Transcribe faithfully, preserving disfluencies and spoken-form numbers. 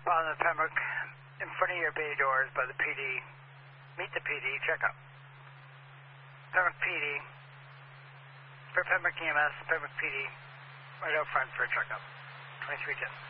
on the Pembroke, in front of your bay doors by the P D. Meet the P D, check up. Pembroke P D, for Pembroke E M S, Pembroke P D, right out front for a checkup. twenty-three ten.